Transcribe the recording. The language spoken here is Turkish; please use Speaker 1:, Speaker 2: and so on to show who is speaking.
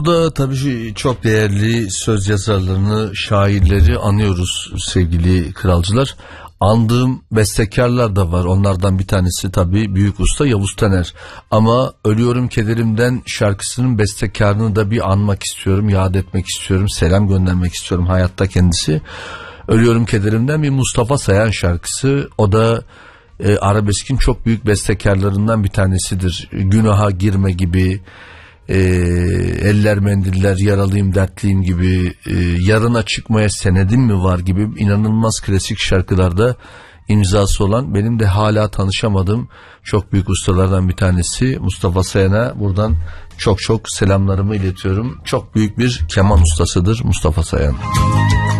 Speaker 1: Burada tabii çok değerli söz yazarlarını, şairleri anıyoruz sevgili kralcılar. Andığım bestekarlar da var. Onlardan bir tanesi tabii büyük usta Yavuz Taner. Ama Ölüyorum Kederim'den şarkısının bestekarını da bir anmak istiyorum, yad etmek istiyorum, selam göndermek istiyorum hayatta kendisi. Ölüyorum Kederim'den bir Mustafa Sayan şarkısı. O da arabeskin çok büyük bestekarlarından bir tanesidir. Günaha girme gibi, eller mendiller, yaralıyım dertliyim gibi, yarına çıkmaya senedim mi var gibi inanılmaz klasik şarkılarda imzası olan, benim de hala tanışamadığım çok büyük ustalardan bir tanesi Mustafa Sayan'a buradan çok çok selamlarımı iletiyorum. Çok büyük bir keman ustasıdır Mustafa Sayan.